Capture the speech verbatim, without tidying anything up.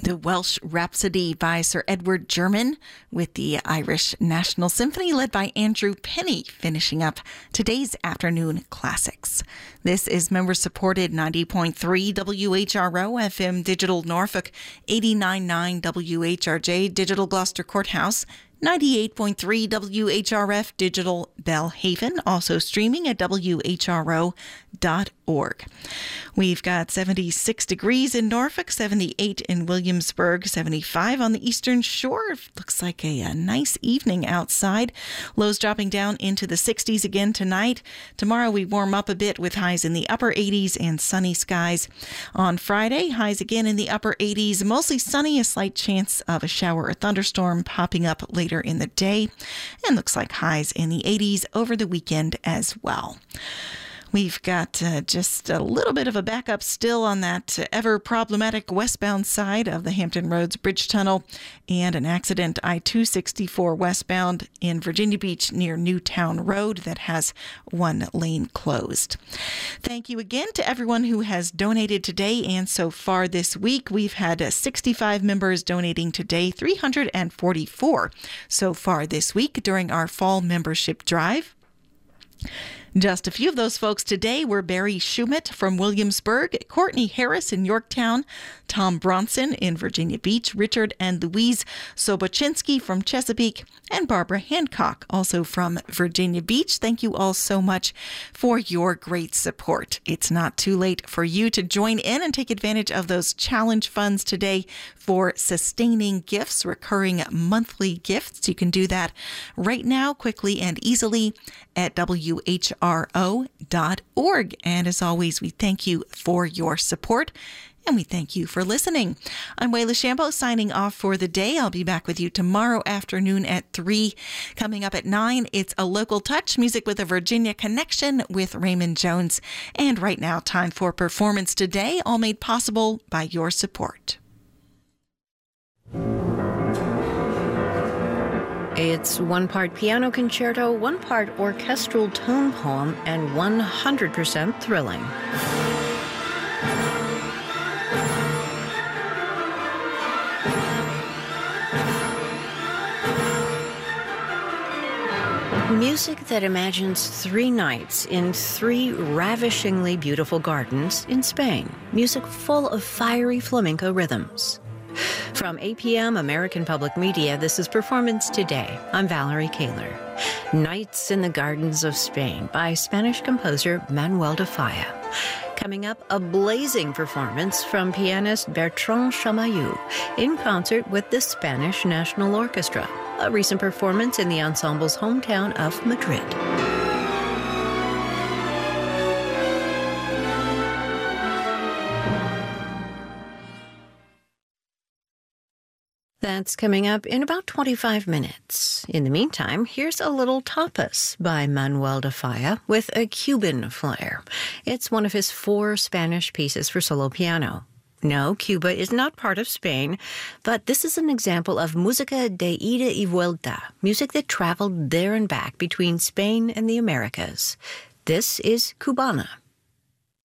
The Welsh Rhapsody by Sir Edward German with the Irish National Symphony led by Andrew Penny, finishing up today's afternoon classics. This is member-supported ninety point three W H R O F M Digital Norfolk, eighty-nine point nine W H R J Digital Gloucester Courthouse, ninety-eight point three W H R F Digital Belhaven, also streaming at W H R O dot org. We've got seventy-six degrees in Norfolk, seventy-eight in Williamsburg, seventy-five on the Eastern Shore. Looks like a, a nice evening outside. Lows dropping down into the sixties again tonight. Tomorrow we warm up a bit with highs in the upper eighties and sunny skies. On Friday, highs again in the upper eighties, mostly sunny, a slight chance of a shower or thunderstorm popping up later in the day, and looks like highs in the eighties over the weekend as well. We've got uh, just a little bit of a backup still on that uh, ever problematic westbound side of the Hampton Roads Bridge Tunnel, and an accident I two sixty-four westbound in Virginia Beach near Newtown Road that has one lane closed. Thank you again to everyone who has donated today and so far this week. We've had uh, sixty-five members donating today, three hundred forty-four so far this week during our fall membership drive. Just a few of those folks today were Barry Schumett from Williamsburg, Courtney Harris in Yorktown, Tom Bronson in Virginia Beach, Richard and Louise Sobochinsky from Chesapeake, and Barbara Hancock, also from Virginia Beach. Thank you all so much for your great support. It's not too late for you to join in and take advantage of those challenge funds today for sustaining gifts, recurring monthly gifts. You can do that right now, quickly and easily at W H R O dot org. And as always, we thank you for your support, and we thank you for listening. I'm Wayla Shambo signing off for the day. I'll be back with you tomorrow afternoon at three. Coming up at nine, it's A Local Touch, music with a Virginia connection with Raymond Jones. And right now, time for Performance Today, all made possible by your support. It's one part piano concerto, one part orchestral tone poem, and one hundred percent thrilling. Music that imagines three nights in three ravishingly beautiful gardens in Spain. Music full of fiery flamenco rhythms. From A P M American Public Media, this is Performance Today. I'm Valerie Kaler. Nights in the Gardens of Spain by Spanish composer Manuel de Falla. Coming up, a blazing performance from pianist Bertrand Chamayou in concert with the Spanish National Orchestra. A recent performance in the ensemble's hometown of Madrid. That's coming up in about twenty-five minutes. In the meantime, here's a little tapas by Manuel de Falla with a Cuban flair. It's one of his four Spanish pieces for solo piano. No, Cuba is not part of Spain, but this is an example of música de ida y vuelta, music that traveled there and back between Spain and the Americas. This is Cubana.